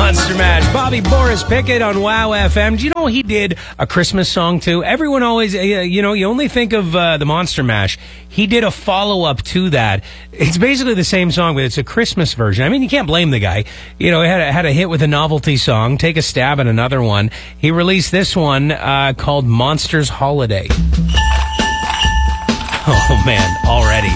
Monster Mash. Bobby Boris Pickett on WOW FM. Do you know he did a Christmas song too? Everyone always, you only think of the Monster Mash. He did a follow-up to that. It's basically the same song, but it's a Christmas version. I mean, you can't blame the guy. He had a hit with a novelty song. Take a stab at another one. He released this one called Monsters Holiday. Oh, man, already.